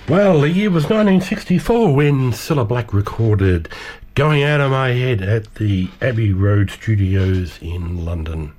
Well, the year was 1964 when Cilla Black recorded Going Out of My Head at the Abbey Road Studios in London.